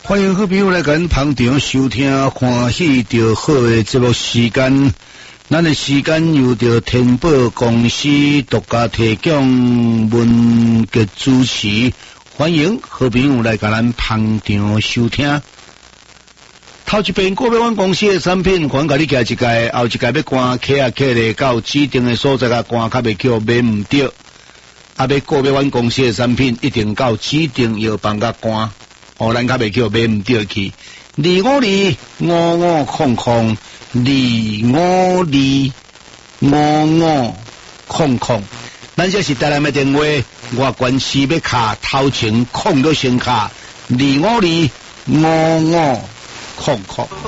欢迎好朋友来跟捧场收听欢喜着好的节目时间，咱的时间由着天宝公司独家提供文节主持，欢迎好朋友来跟咱捧场收听。头一遍国标湾公司的产品，可能甲你寄一届，后一届要赶客啊客咧到指定的所在甲赶，较袂叫买唔到。啊，要国标湾公司的产品，一定到指定药房甲赶。哦，咱较袂叫买唔到去，25200，25200，咱这是台南的电话，外关市要卡头前空就先卡2525500。